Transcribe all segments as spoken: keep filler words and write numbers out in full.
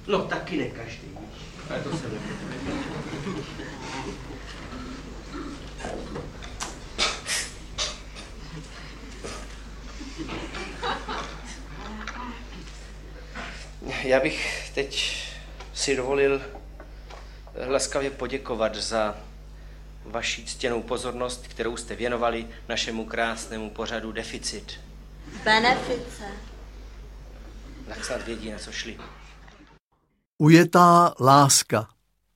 No taky ne každý, ale to se nebude. Já bych teď si dovolil laskavě poděkovat za vaši ctěnou pozornost, kterou jste věnovali našemu krásnému pořadu Deficit. Benefice. Tak snad vědí, na co šli. Ujetá láska.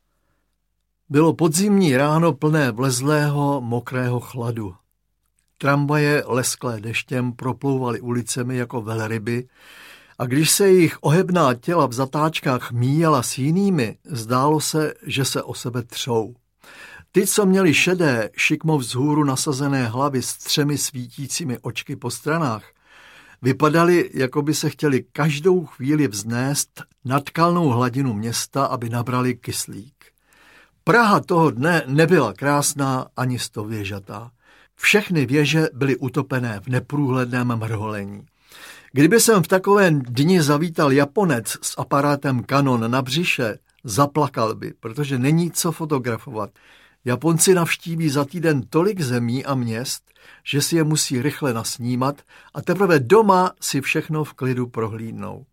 Bylo podzimní ráno plné vlezlého, mokrého chladu. Tramvaje lesklé deštěm proplouvaly ulicemi jako velryby a když se jejich ohebná těla v zatáčkách míjela s jinými, zdálo se, že se o sebe třou. Ty, co měli šedé, šikmo vzhůru nasazené hlavy s třemi svítícími očky po stranách, vypadali, jako by se chtěli každou chvíli vznést nad kalnou hladinu města, aby nabrali kyslík. Praha toho dne nebyla krásná ani stověžatá. Všechny věže byly utopené v neprůhledném mrholení. Kdyby sem v takovém dni zavítal Japonec s aparátem Canon na břiše, zaplakal by, protože není co fotografovat. Japonci navštíví za týden tolik zemí a měst, že si je musí rychle nasnímat a teprve doma si všechno v klidu prohlídnou.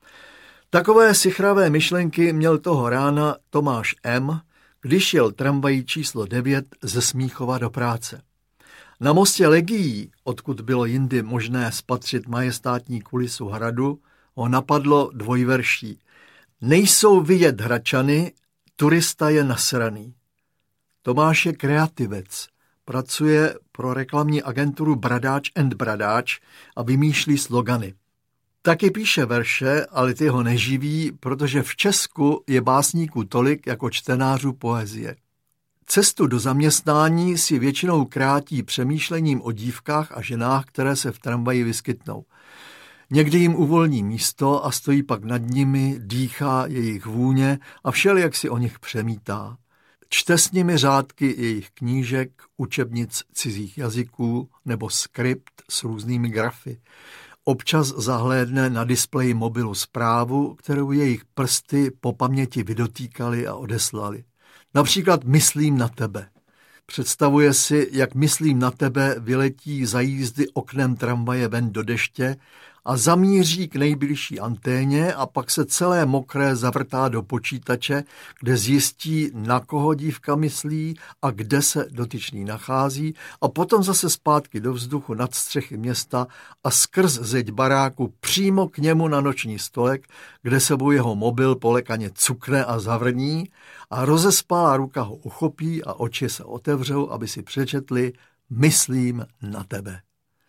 Takové sichravé myšlenky měl toho rána Tomáš M., když jel tramvají číslo devět ze Smíchova do práce. Na mostě Legií, odkud bylo jindy možné spatřit majestátní kulisu hradu, ho napadlo dvojverší. Nejsou vidět Hradčany, turista je nasraný. Tomáš je kreativec, pracuje pro reklamní agenturu Bradáč and Bradáč a vymýšlí slogany. Taky píše verše, ale ty ho neživí, protože v Česku je básníků tolik jako čtenářů poezie. Cestu do zaměstnání si většinou krátí přemýšlením o dívkách a ženách, které se v tramvaji vyskytnou. Někdy jim uvolní místo a stojí pak nad nimi, dýchá jejich vůně a všelijak si o nich přemítá. Čte s nimi řádky jejich knížek, učebnic cizích jazyků nebo skript s různými grafy. Občas zahlédne na displeji mobilu zprávu, kterou jejich prsty po paměti vydotýkali a odeslali. Například myslím na tebe. Představuje si, jak myslím na tebe vyletí za jízdy oknem tramvaje ven do deště a zamíří k nejbližší anténě a pak se celé mokré zavrtá do počítače, kde zjistí, na koho dívka myslí a kde se dotyčný nachází a potom zase zpátky do vzduchu nad střechy města a skrz zeď baráku přímo k němu na noční stolek, kde sebou jeho mobil polekaně cukne a zavrní a rozespálá ruka ho uchopí a oči se otevřou, aby si přečetli myslím na tebe.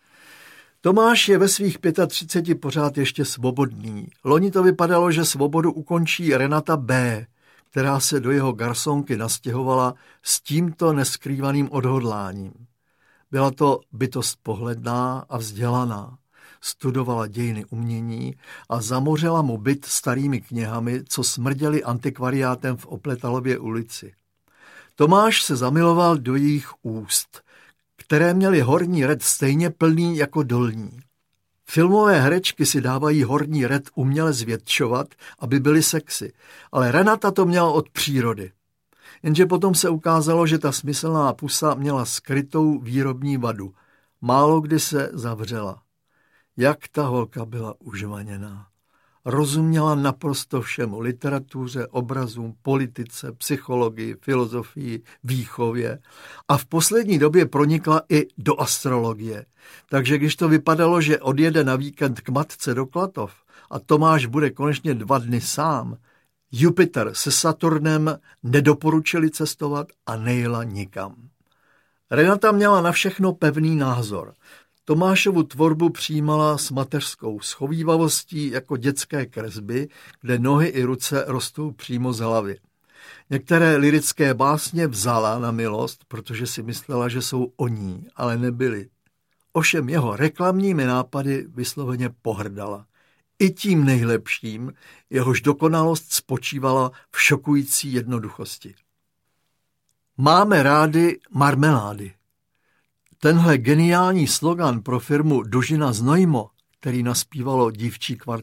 Tomáš je ve svých třiceti pěti pořád ještě svobodný. Loni to vypadalo, že svobodu ukončí Renata B., která se do jeho garsonky nastěhovala s tímto neskrývaným odhodláním. Byla to bytost pohledná a vzdělaná. Studovala dějiny umění a zamořila mu byt starými knihami, co smrděli antikvariátem v Opletalově ulici. Tomáš se zamiloval do jejich úst, které měly horní red stejně plný jako dolní. Filmové herečky si dávají horní red uměle zvětšovat, aby byly sexy, ale Renata to měla od přírody. Jenže potom se ukázalo, že ta smyslná pusa měla skrytou výrobní vadu. Málo kdy se zavřela. Jak ta holka byla užvaněná. Rozuměla naprosto všemu, literatuře, obrazům, politice, psychologii, filozofii, výchově a v poslední době pronikla i do astrologie. Takže když to vypadalo, že odjede na víkend k matce do Klatov a Tomáš bude konečně dva dny sám, Jupiter se Saturnem nedoporučili cestovat a nejela nikam. Renata měla na všechno pevný názor. Tomášovu tvorbu přijímala s mateřskou schovívavostí jako dětské kresby, kde nohy i ruce rostou přímo z hlavy. Některé lyrické básně vzala na milost, protože si myslela, že jsou o ní, ale nebyly. Ovšem jeho reklamními nápady vysloveně pohrdala. I tím nejlepším, jehož dokonalost spočívala v šokující jednoduchosti. Máme rádi marmelády. Tenhle geniální slogan pro firmu Dužina Znojmo, který naspívalo dívčí